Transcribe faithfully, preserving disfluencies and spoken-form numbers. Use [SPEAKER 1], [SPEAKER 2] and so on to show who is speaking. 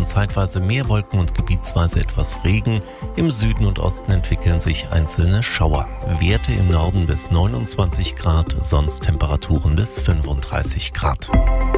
[SPEAKER 1] Norden zeitweise mehr Wolken und gebietsweise etwas Regen. Im Süden und Osten entwickeln sich einzelne Schauer. Werte im Norden bis neunundzwanzig Grad, sonst Temperaturen bis fünfunddreißig Grad.